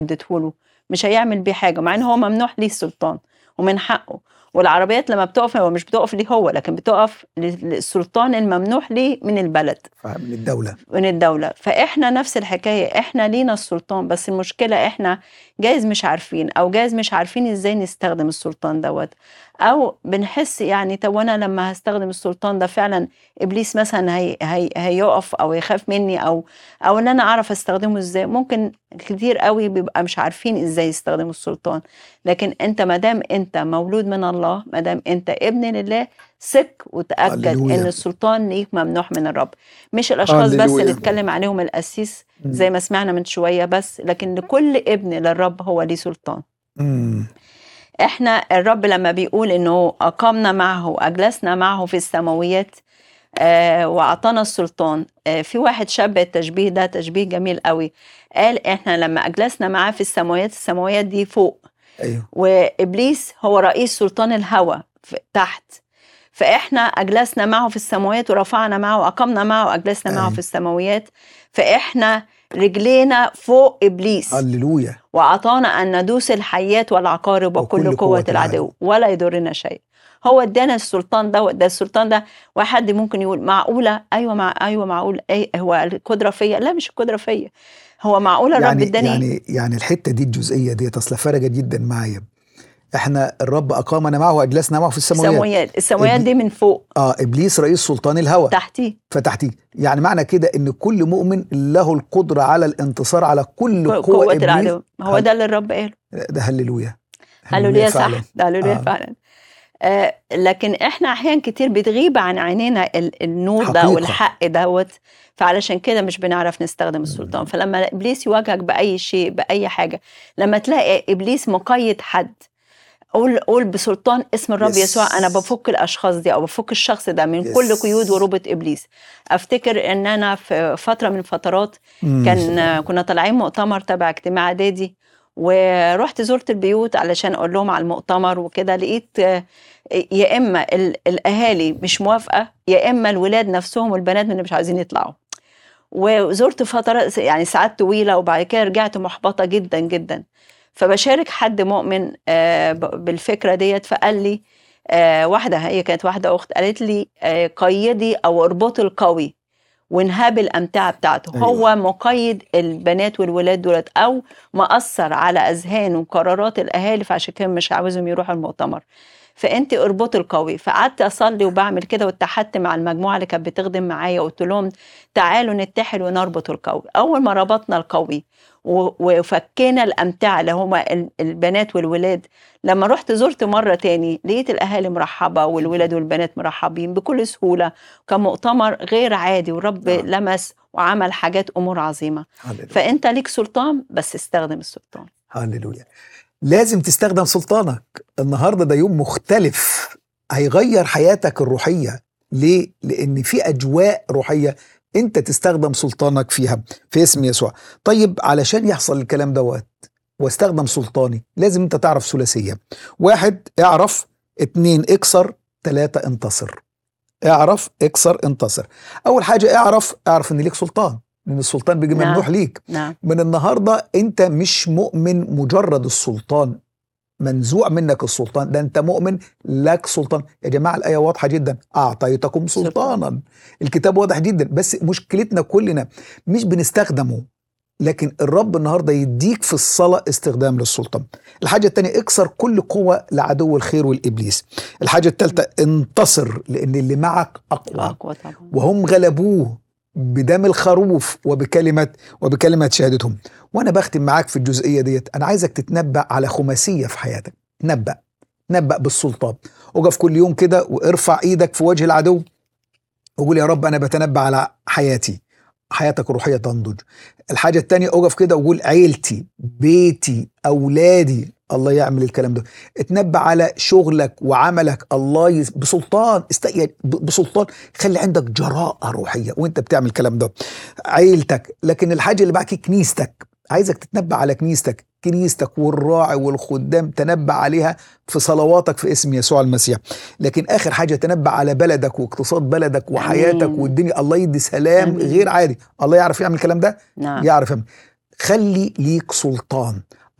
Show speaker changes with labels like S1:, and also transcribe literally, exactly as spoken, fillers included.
S1: اديته له مش هيعمل بيه حاجة، مع ان هو ممنوح ليه السلطان ومن حقه. والعربيات لما بتقف هو مش بتقف ليه هو، لكن بتقف للسلطان الممنوح ليه من البلد،
S2: من الدولة
S1: من الدولة. فإحنا نفس الحكاية، إحنا لينا السلطان، بس المشكلة إحنا جايز مش عارفين، أو جايز مش عارفين إزاي نستخدم السلطان دوت، أو بنحس يعني طب وأنا لما هستخدم السلطان ده فعلا إبليس مثلا هي هي هيقف أو يخاف مني، أو أو إن أنا أعرف أستخدمه إزاي. ممكن كتير قوي بيبقى مش عارفين إزاي يستخدموا السلطان. لكن أنت مادام أنت مولود من الله، مادام أنت ابن لله، ثق وتأكد
S2: هللويا.
S1: إن السلطان ليك ممنوح من الرب. مش الاشخاص بس اللي اتكلم عليهم القسيس زي ما سمعنا من شويه بس، لكن لكل ابن للرب هو ليه سلطان.
S2: مم.
S1: احنا الرب لما بيقول انه اقامنا معه واجلسنا معه في السماويات آه واعطانا السلطان، آه في واحد شبه التشبيه ده تشبيه جميل قوي. قال احنا لما اجلسنا معاه في السماويات، السماويات دي فوق،
S2: أيوه.
S1: وابليس هو رئيس سلطان الهوى تحت. فإحنا أجلسنا معه في السماوات ورفعنا معه وأقمنا معه وأجلسنا معه
S2: أيوه.
S1: في السماوات. فإحنا رجلينا فوق إبليس،
S2: هللويا.
S1: وأعطانا أن ندوس الحيات والعقارب وكل,
S2: وكل
S1: قوة,
S2: قوة
S1: العدو
S2: العدو.
S1: ولا يضرنا شيء. هو ادانا السلطان ده. ده السلطان ده. واحد ممكن يقول معقولة؟ أيوة مع أيوة معقول. أي هو القدرة فيا؟ لا، مش القدرة فيا، هو معقولة الرب
S2: يعني
S1: اداني.
S2: يعني يعني الحتة دي الجزئية دي تصل فرقت جدا معايا. احنا الرب اقامنا معه واجلسنا معه في السماويات.
S1: السماويات السماوات
S2: إبلي...
S1: دي من فوق.
S2: اه ابليس رئيس سلطان الهوى
S1: تحتيه
S2: فتحتيه. يعني معنى كده ان كل مؤمن له القدرة على الانتصار على كل قوة,
S1: قوة
S2: قوة
S1: العدو.
S2: ابليس.
S1: هو
S2: هل...
S1: ده اللي الرب قاله.
S2: ده هللويا.
S1: هللويا
S2: فعلا.
S1: صح، ده هللويا
S2: آه.
S1: فعلا. آه لكن احنا احيان كتير بتغيب عن عينينا النور ده
S2: حقيقة.
S1: والحق دوت، فعلشان كده مش بنعرف نستخدم السلطان. فلما ابليس يواجهك باي شيء باي حاجه، لما تلاقي ابليس مقيد حد، قول قول بسلطان اسم الرب
S2: يس.
S1: يسوع انا بفك الاشخاص دي او بفك الشخص ده من
S2: يس.
S1: كل قيود وربط ابليس. افتكر ان انا في فتره من الفترات كان كنا طالعين مؤتمر تبع اجتماع اعدادي، ورحت زرت البيوت علشان اقول لهم على المؤتمر وكده. لقيت يا اما الاهالي مش موافقه، يا اما الولاد نفسهم والبنات اللي مش عايزين يطلعوا. وزرت فترات يعني ساعات طويله، وبعد كده رجعت محبطه جدا جدا. فبشارك حد مؤمن بالفكره ديت، فقال لي واحده، هي كانت واحده اخت، قالت لي قيدي او اربطي القوي وانهاب الامتعه بتاعته. أيوة. هو مقيد البنات والولاد دولت، او مأثر على اذهان وقرارات الاهالي، فعشان كده مش عاوزهم يروحوا المؤتمر. فانت اربطي القوي. فقعدت اصلي وبعمل كده، واتحدت مع المجموعه اللي كانت بتخدم معايا، وقلت لهم تعالوا نتحد ونربط القوي. اول ما ربطنا القوي وفكينا الامتعه اللي هما البنات والولاد، لما رحت زرت مره تاني لقيت الاهالي مرحبه والولاد والبنات مرحبين بكل سهوله. كان مؤتمر غير عادي، والرب آه. لمس وعمل حاجات امور عظيمه. هللويا. فانت ليك سلطان، بس استخدم السلطان.
S2: هللويا. لازم تستخدم سلطانك. النهارده ده يوم مختلف هيغير حياتك الروحيه. ليه؟ لان في اجواء روحيه انت تستخدم سلطانك فيها في اسم يسوع. طيب علشان يحصل الكلام دوت واستخدم سلطاني، لازم انت تعرف ثلاثيه: واحد اعرف، اتنين اكسر، تلاتة انتصر. اعرف، اكسر، انتصر. اول حاجه اعرف اعرف ان ليك سلطان، لأن السلطان بيجي
S1: نعم.
S2: ممنوح ليك.
S1: نعم.
S2: من النهاردة أنت مش مؤمن مجرد السلطان منزوع منك السلطان، ده أنت مؤمن لك سلطان. يا جماعة الآية واضحة جدا: أعطيتكم سلطانا. سلطان. الكتاب واضح جدا، بس مشكلتنا كلنا مش بنستخدمه. لكن الرب النهاردة يديك في الصلاة استخدام للسلطان. الحاجة الثانية: اكسر كل قوة لعدو الخير والإبليس. الحاجة الثالثة: انتصر، لأن اللي معك أقوى, أقوى وهم غلبوه بدم الخروف وبكلمة وبكلمة شهادتهم. وأنا بختم معاك في الجزئية ديت. أنا عايزك تتنبأ على خماسية في حياتك. نبأ نبأ بالسلطان. وقف كل يوم كده وارفع إيدك في وجه العدو وقول: يا رب أنا بتنبأ على حياتي. حياتك الروحية تنضج. الحاجة التانية: اقف كده وقول: عيلتي، بيتي، أولادي، الله يعمل الكلام ده. اتنبأ على شغلك وعملك، الله يز... بسلطان است... بسلطان. خلي عندك جراءة روحية وانت بتعمل الكلام ده. عيلتك. لكن الحاجة اللي بعد كنيستك، عايزك تتنبأ على كنيستك. كنيستك والراعي والخدام تنبأ عليها في صلواتك في اسم يسوع المسيح. لكن آخر حاجة تنبأ على بلدك واقتصاد بلدك وحياتك. أمين. والدنيا. الله يدي سلام. أمين. غير عادي. الله يعرف يعمل الكلام ده.
S1: نعم.
S2: يعرف يعمل. خلي ليك سلطان.